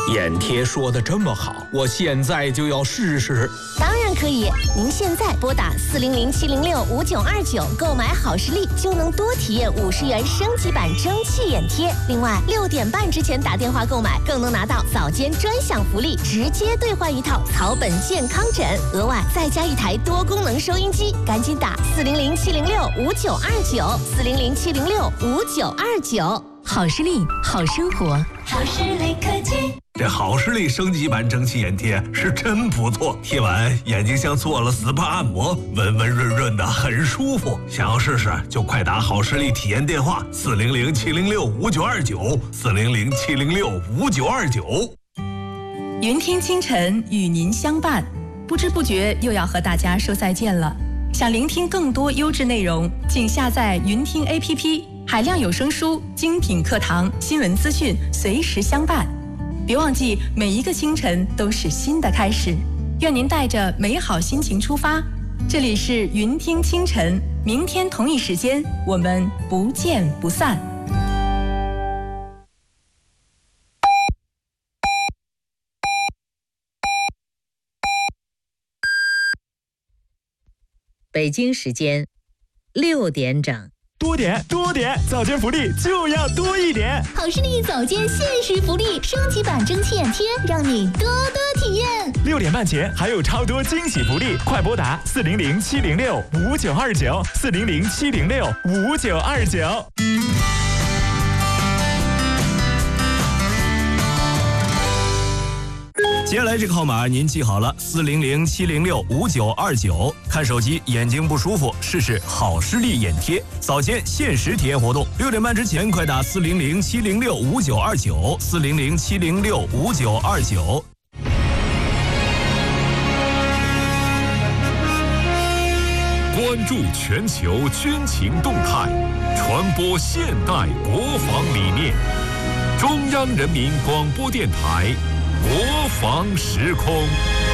眼贴说的这么好，我现在就要试试。 当然可以，您现在拨打400-706-5929购买好视力，就能多体验50元升级版蒸汽眼贴。另外，6点半之前打电话购买，更能拿到早间专享福利，直接兑换一套草本健康枕，额外再加一台多功能收音机。赶紧打400-706-5929，400-706-5929。 好视力，好生活， 好视力科技。 这好视力升级版蒸汽眼贴是真不错，贴完眼睛像做了 SPA 按摩，温温润润的，很舒服。想要试试就快打好视力体验电话400-706-5929，400-706-5929。 云听清晨与您相伴，不知不觉又要和大家说再见了。想聆听更多优质内容，请下载云听 APP， 海量有声书、精品课堂、新闻资讯随时相伴。别忘记，每一个清晨都是新的开始。愿您带着美好心情出发。这里是云听清晨，明天同一时间我们不见不散。 北京时间6点整。 多点，早间福利就要多一点。 好视力早间限时福利，升级版蒸汽眼贴，让你多多体验。 6点半前还有超多惊喜福利，快拨打400-706-5929，400-706-5929。 接下来这个号码您记好了，400-706-5929。看手机眼睛不舒服，试试好视力眼贴，早间限时体验活动，6点半之前快打400-706-5929，400-706-5929。关注全球军情动态，传播现代国防理念。中央人民广播电台国防时空。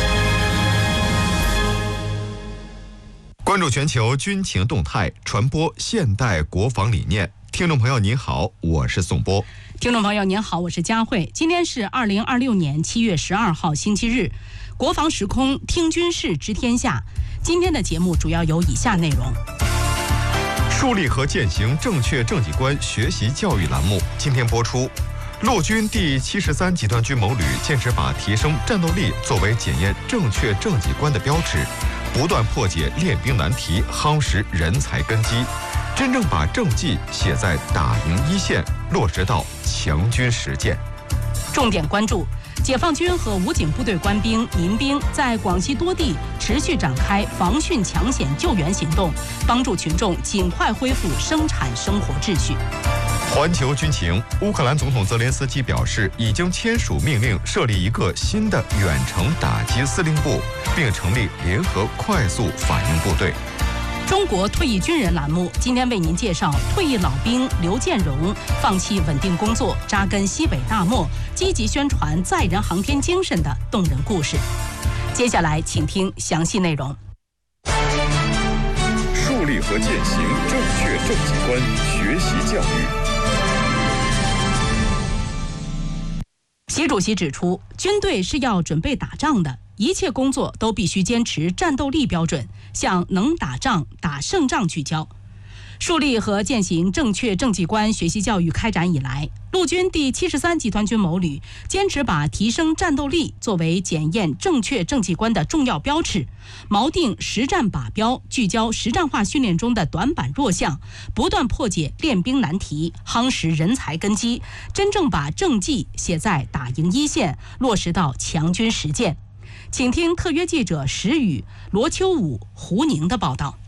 关注全球军情动态，传播现代国防理念。听众朋友您好，我是宋波。 听众朋友您好，我是佳慧。今天是2026年7月12号星期日，国防时空听军事知天下。今天的节目主要有以下内容： 树立和践行正确政绩观学习教育栏目今天播出。陆军第73集团军某旅坚持把提升战斗力作为检验正确政绩观的标尺，不断破解练兵难题，夯实人才根基，真正把政绩写在打赢一线，落实到强军实践。 重点关注解放军和武警部队官兵、民兵在广西多地持续展开防汛抢险救援行动，帮助群众尽快恢复生产生活秩序。 环球军情，乌克兰总统泽连斯基表示，已经签署命令设立一个新的远程打击司令部，并成立联合快速反应部队。 中国退役军人栏目今天为您介绍退役老兵刘建荣放弃稳定工作，扎根西北大漠，积极宣传载人航天精神的动人故事。接下来请听详细内容。 树立和践行正确政绩观学习教育。 习主席指出，军队是要准备打仗的，一切工作都必须坚持战斗力标准，向能打仗、打胜仗聚焦。树立和践行正确政绩观学习教育开展以来，陆军第73集团军某旅坚持把提升战斗力作为检验正确政绩观的重要标尺，锚定实战靶标，聚焦实战化训练中的短板弱项，不断破解练兵难题，夯实人才根基，真正把政绩写在打赢一线，落实到强军实践。请听特约记者石宇、罗秋武、胡宁的报道。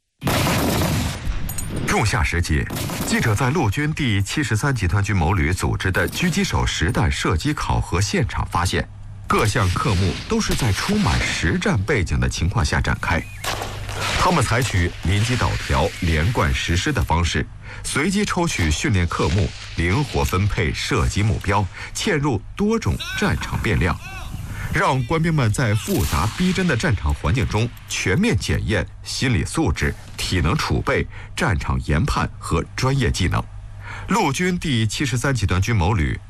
仲夏时节，记者在陆军第73集团军某旅组织的狙击手实弹射击考核现场发现，各项科目都是在充满实战背景的情况下展开。他们采取临机导调、连贯实施的方式，随机抽取训练科目，灵活分配射击目标，嵌入多种战场变量，让官兵们在复杂逼真的战场环境中全面检验心理素质、体能储备、战场研判和专业技能。陆军第73集团军某旅